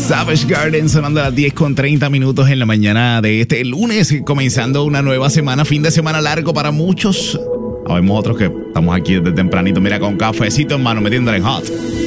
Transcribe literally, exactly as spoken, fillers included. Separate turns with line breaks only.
Savage Garden sonando a las diez con treinta minutos en la mañana de este lunes, comenzando una nueva semana, fin de semana largo para muchos. Habemos otros que estamos aquí desde tempranito, mira, con cafecito en mano, metiéndole en hot.